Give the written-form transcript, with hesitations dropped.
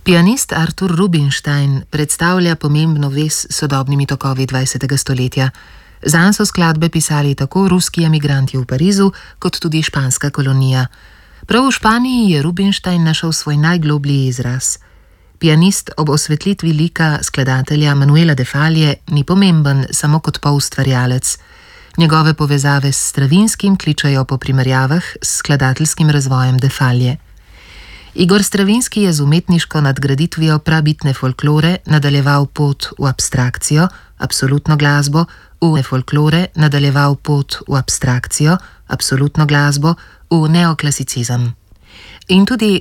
Pianist Artur Rubinstein predstavlja pomembno vez s sodobnimi tokovi 20. stoletja. Zanj so skladbe pisali tako ruski emigranti v Parizu, kot tudi španska kolonija. Prav v Španiji je Rubinstein našel svoj najgloblji izraz. Pianist ob osvetlitvi lika skladatelja Manuela de Falla ni pomemben samo kot poustvarjalec. Njegove povezave s Stravinskim kličejo po primerjavah s skladateljskim razvojem de Falle. Igor Stravinski je z umetniško nadgraditvijo prabitne folklore nadaljeval pot v abstrakcijo, absolutno glasbo, v neoklasicizem. In tudi